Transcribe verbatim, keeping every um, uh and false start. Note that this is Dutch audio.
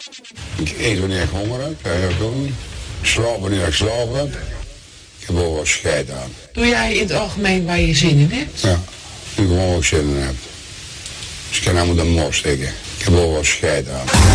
Ik eet wanneer ik honger heb, dat heb ik ook niet. Ik slaap wanneer ik slaap heb. Ik heb wel wat scheid aan. Doe jij in het algemeen waar je zin in hebt? Ja, ik gewoon wat zin in heb. Dus ik kan helemaal de mos steken. Ik heb wel wat scheid aan.